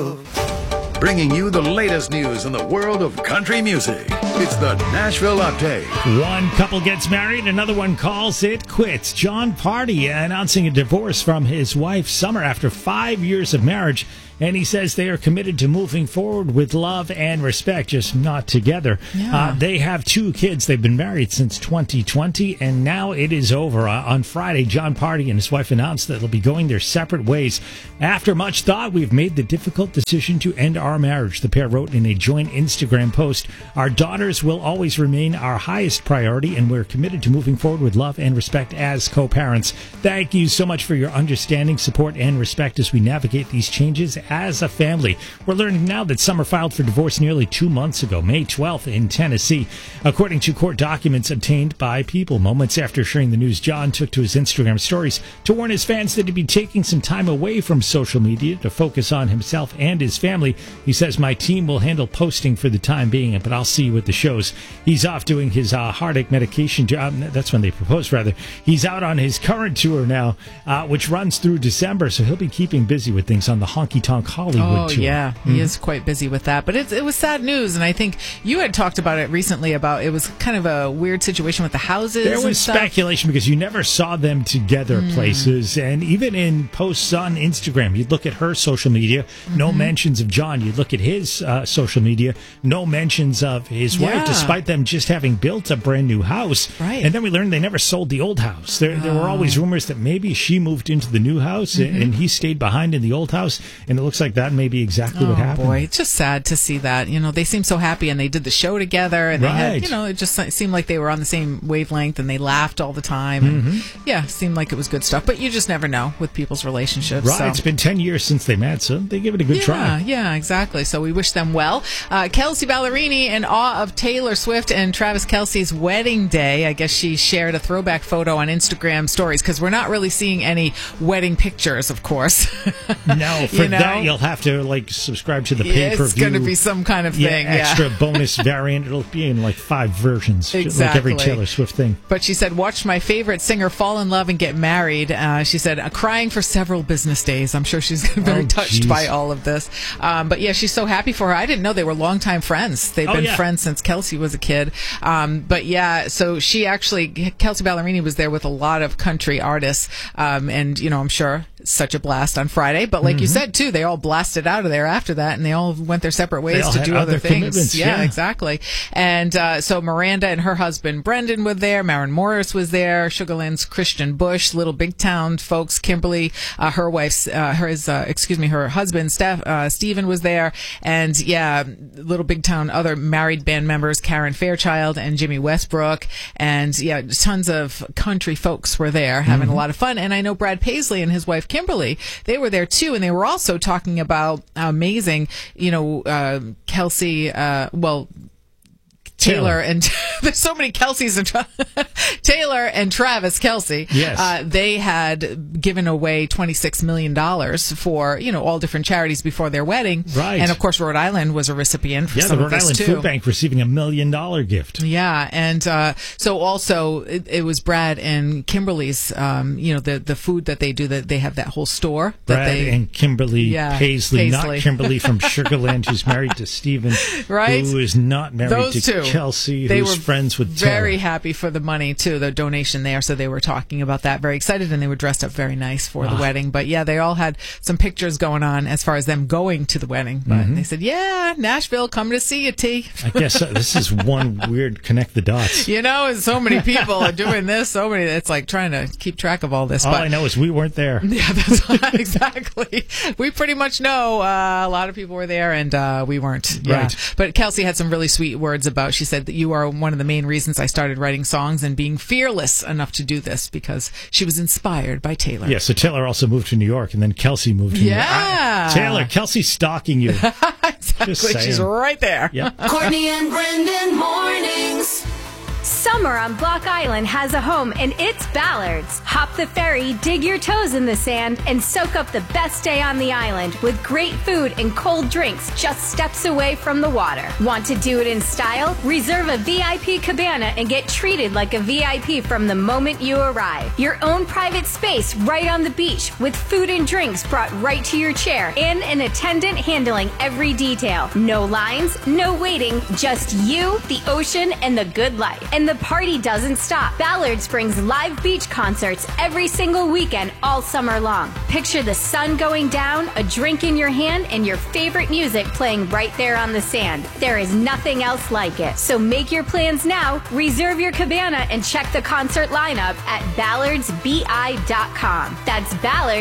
love. Bringing you the latest news in the world of country music. It's the Nashville Update. One couple gets married, another one calls it quits. Jon Pardi announcing a divorce from his wife Summer after 5 years of marriage. And he says they are committed to moving forward with love and respect, just not together. Yeah. They have 2 kids. They've been married since 2020, and now it is over. On Friday, Jon Pardi and his wife announced that they'll be going their separate ways. After much thought, we've made the difficult decision to end our marriage, the pair wrote in a joint Instagram post. Our daughters will always remain our highest priority, and we're committed to moving forward with love and respect as co-parents. Thank you so much for your understanding, support, and respect as we navigate these changes as a family. We're learning now that Summer filed for divorce nearly 2 months ago, May 12th in Tennessee. According to court documents obtained by People, moments after sharing the news, Jon took to his Instagram stories to warn his fans that he'd be taking some time away from social media to focus on himself and his family. He says, my team will handle posting for the time being, but I'll see you at the shows. He's off doing his heartache medication job. That's when they proposed, rather. He's out on his current tour now, which runs through December, so he'll be keeping busy with things on the Honky Tonk Hollywood tour. Yeah, he is quite busy with that. But it was sad news, and I think you had talked about it recently about it was kind of a weird situation with the houses. There was speculation because you never saw them together places, and even in posts on Instagram, you'd look at her social media, no mentions of Jon. You'd look at his social media, no mentions of his wife, despite them just having built a brand new house. Right. And then we learned they never sold the old house. There were always rumors that maybe she moved into the new house and he stayed behind in the old house, and it looks like that may be exactly what happened. Boy, it's just sad to see that. You know, they seem so happy, and they did the show together, and they had, you know, it just seemed like they were on the same wavelength, and they laughed all the time. And yeah, seemed like it was good stuff. But you just never know with people's relationships. Right. So. It's been 10 years since they met, so they give it a good try. Yeah, exactly. So we wish them well. Kelsey Ballerini in awe of Taylor Swift and Travis Kelce's wedding day. I guess she shared a throwback photo on Instagram stories, because we're not really seeing any wedding pictures, of course. No, for that you'll have to subscribe to the pay-per-view. It's going to be some kind of thing. Extra bonus variant. It'll be in 5 versions, exactly. like every Taylor Swift thing. But she said, watched my favorite singer fall in love and get married. She said, crying for several business days. I'm sure she's very touched by all of this. But yeah, she's so happy for her. I didn't know they were longtime friends. They've been friends since Kelsey was a kid. But yeah, so Kelsey Ballerini was there with a lot of country artists. And, I'm sure such a blast on Friday. But like you said, too, they all blasted out of there after that, and they all went their separate ways to do other things. Yeah, exactly. And so Miranda and her husband Brendan were there. Maren Morris was there. Sugar Land's Christian Bush, Little Big Town folks. Kimberly, her husband Stephen was there. And yeah, Little Big Town other married band members, Karen Fairchild and Jimmy Westbrook. And yeah, tons of country folks were there having a lot of fun. And I know Brad Paisley and his wife Kimberly, they were there too, and they were also talking about how amazing, Kelsey, Taylor and there's so many Kelseys and Taylor and Travis Kelce. Yes. They had given away $26 million for, all different charities before their wedding. Right. And of course, Rhode Island was a recipient for some of this too. The Rhode Island Food Bank receiving $1 million gift. Yeah. And so also it was Brad and Kimberly's, the food that they do, that they have that whole store. Brad and Kimberly Paisley, not Kimberly from Sugar Land, who's married to Stephen, right? Who is not married Those to two. Kelsey, they who's were friends with Taylor. Very happy for the money too, the donation there. So they were talking about that, very excited, and they were dressed up very nice for the wedding. But yeah, they all had some pictures going on as far as them going to the wedding. But they said, "Yeah, Nashville, come to see you, T." I guess this is one weird connect the dots. So many people are doing this. So many. It's like trying to keep track of all this. All I know is we weren't there. Yeah, that's exactly. We pretty much know a lot of people were there, and we weren't. Yeah. Right. But Kelsey had some really sweet words about. She said that you are one of the main reasons I started writing songs and being fearless enough to do this, because she was inspired by Taylor. Yeah, so Taylor also moved to New York, and then Kelsey moved to New York. Taylor, Kelsey's stalking you. Exactly. She's right there. Yep. Courtney and Brendan mornings. Summer on Block Island has a home, and it's Ballard's. Hop the ferry, dig your toes in the sand, and soak up the best day on the island with great food and cold drinks just steps away from the water. Want to do it in style? Reserve a VIP cabana and get treated like a VIP from the moment you arrive. Your own private space right on the beach with food and drinks brought right to your chair and an attendant handling every detail. No lines, no waiting, just you, the ocean, and the good life. And the party doesn't stop. Ballard's brings live beach concerts every single weekend all summer long. Picture the sun going down, a drink in your hand, and your favorite music playing right there on the sand. There is nothing else like it. So make your plans now, reserve your cabana, and check the concert lineup at ballardsbi.com. That's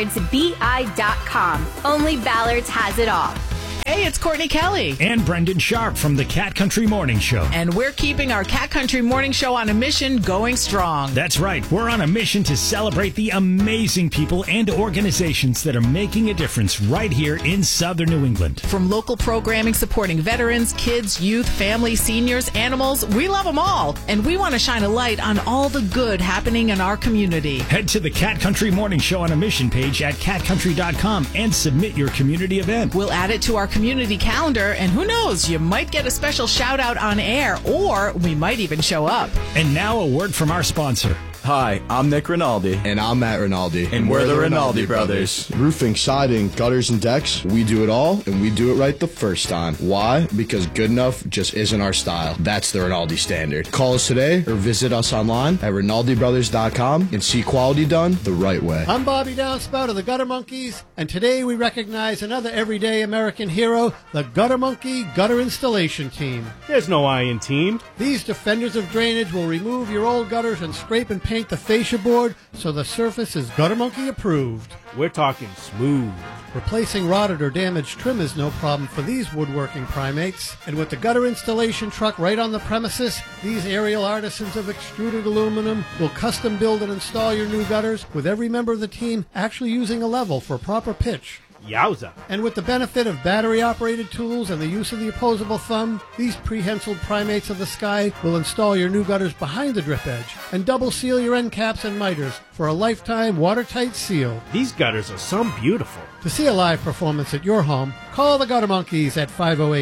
ballardsbi.com. Only Ballard's has it all. Hey, it's Courtney Kelly. And Brendan Sharp from the Cat Country Morning Show. And we're keeping our Cat Country Morning Show on a mission going strong. That's right. We're on a mission to celebrate the amazing people and organizations that are making a difference right here in Southern New England. From local programming supporting veterans, kids, youth, families, seniors, animals, we love them all. And we want to shine a light on all the good happening in our community. Head to the Cat Country Morning Show on a mission page at catcountry.com and submit your community event. We'll add it to our community calendar, and who knows, you might get a special shout out on air, or we might even show up. And now a word from our sponsor. Hi, I'm Nick Rinaldi. And I'm Matt Rinaldi. And we're the Rinaldi brothers. Roofing, siding, gutters, and decks, we do it all, and we do it right the first time. Why? Because good enough just isn't our style. That's the Rinaldi standard. Call us today or visit us online at RinaldiBrothers.com and see quality done the right way. I'm Bobby Downspout of the Gutter Monkeys, and today we recognize another everyday American hero, the Gutter Monkey Gutter Installation Team. There's no I in team. These defenders of drainage will remove your old gutters and scrape and paint the fascia board so the surface is Gutter Monkey approved. We're talking smooth. Replacing rotted or damaged trim is no problem for these woodworking primates. And with the gutter installation truck right on the premises, these aerial artisans of extruded aluminum will custom build and install your new gutters, with every member of the team actually using a level for proper pitch. Yowza. And with the benefit of battery-operated tools and the use of the opposable thumb, these prehensiled primates of the sky will install your new gutters behind the drip edge and double seal your end caps and miters for a lifetime watertight seal. These gutters are so beautiful. To see a live performance at your home, call the Gutter Monkeys at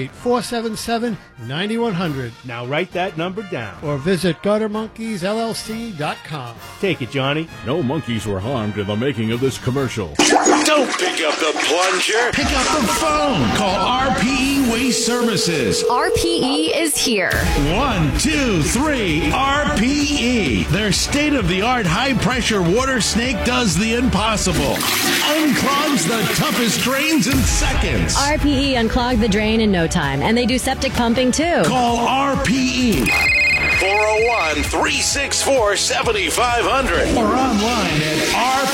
508-477-9100. Now write that number down. Or visit GutterMonkeysLLC.com. Take it, Johnny. No monkeys were harmed in the making of this commercial. Don't pick up the plunger. Pick up the phone. Call RPE Waste Services. RPE is here. 1, 2, 3, RPE. Their state-of-the-art high-pressure water snake does the impossible. Unclogs the toughest drains in seconds. RPE unclogged the drain in no time, and they do septic pumping too. Call RPE. 401-364-7500 or online at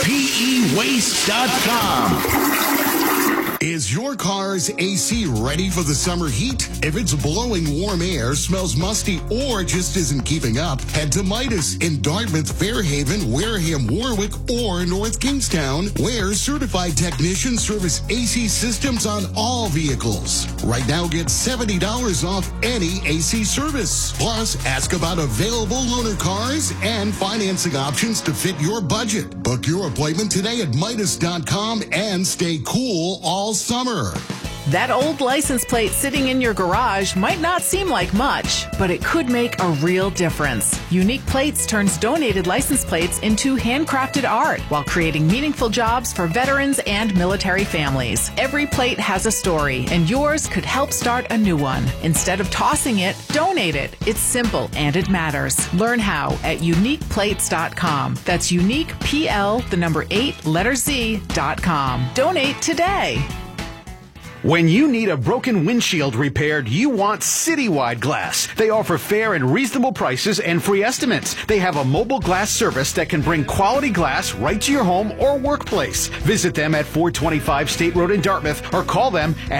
rpewaste.com. Is your car's AC ready for the summer heat? If it's blowing warm air, smells musty, or just isn't keeping up, head to Midas in Dartmouth, Fairhaven, Wareham, Warwick, or North Kingstown, where certified technicians service AC systems on all vehicles. Right now, get $70 off any AC service. Plus, ask about available loaner cars and financing options to fit your budget. Book your appointment today at Midas.com and stay cool all summer. That old license plate sitting in your garage might not seem like much, but it could make a real difference. Unique Plates turns donated license plates into handcrafted art while creating meaningful jobs for veterans and military families. Every plate has a story, and yours could help start a new one. Instead of tossing it, donate it. It's simple and it matters. Learn how at uniqueplates.com. That's unique, PL, the number 8, letter Z.com. Donate today. When you need a broken windshield repaired, you want Citywide Glass. They offer fair and reasonable prices and free estimates. They have a mobile glass service that can bring quality glass right to your home or workplace. Visit them at 425 State Road in Dartmouth or call them at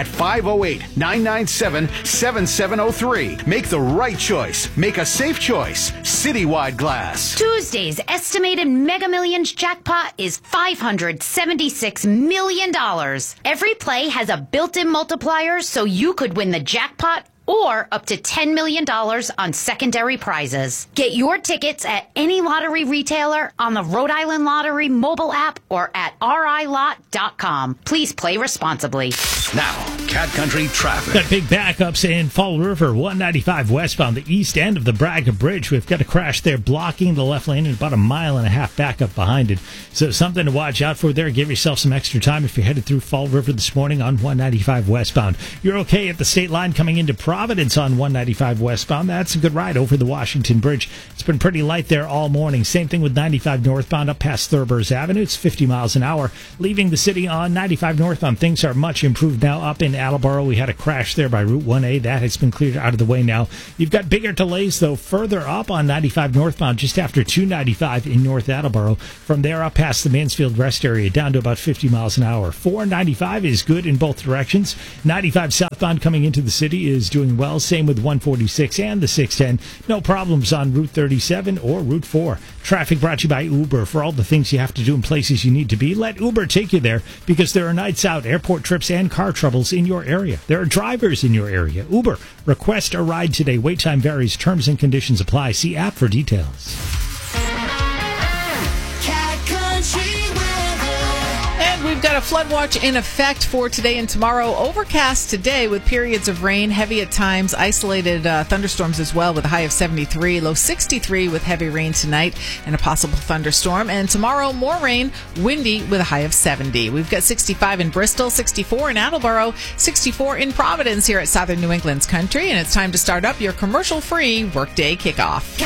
508-997-7703. Make the right choice. Make a safe choice. Citywide Glass. Tuesday's estimated Mega Millions jackpot is $576 million. Every play has a built-in multiplier, so you could win the jackpot or up to $10 million on secondary prizes. Get your tickets at any lottery retailer, on the Rhode Island Lottery mobile app, or at RILot.com. Please play responsibly. Now, Cat Country traffic. Got big backups in Fall River, 195 westbound, the east end of the Braga Bridge. We've got a crash there blocking the left lane and about 1.5 miles backup behind it. So something to watch out for there. Give yourself some extra time if you're headed through Fall River this morning on 195 westbound. You're okay at the state line coming into Providence on 195 westbound. That's a good ride over the Washington Bridge. It's been pretty light there all morning. Same thing with 95 northbound up past Thurber's Avenue. It's 50 miles an hour. Leaving the city on 95 northbound, things are much improved now up in Attleboro. We had a crash there by Route 1A. That has been cleared out of the way now. You've got bigger delays, though, further up on 95 northbound, just after 295 in North Attleboro. From there up past the Mansfield Rest area, down to about 50 miles an hour. 495 is good in both directions. 95 southbound coming into the city is doing well. Same with 146 and the 610. No problems on Route 37 or Route 4. Traffic brought to you by Uber. For all the things you have to do in places you need to be, let Uber take you there, because there are nights out, airport trips, and car troubles in your area. There are drivers in your area. Uber. Request a ride today. Wait time varies. Terms and conditions apply. See app for details. And we've got a flood watch in effect for today and tomorrow. Overcast today with periods of rain, heavy at times, isolated thunderstorms as well with a high of 73, low 63 with heavy rain tonight and a possible thunderstorm. And tomorrow, more rain, windy with a high of 70. We've got 65 in Bristol, 64 in Attleboro, 64 in Providence here at Southern New England's Country. And it's time to start up your commercial-free workday kickoff.